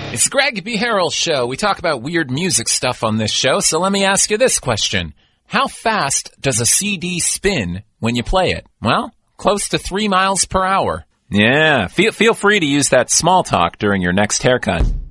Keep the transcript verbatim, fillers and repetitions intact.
It's Greg B. Harrell's show. We talk about weird music stuff on this show, so let me ask you this question. How fast does a C D spin when you play it? Well, close to three miles per hour. Yeah, feel, feel free to use that small talk during your next haircut.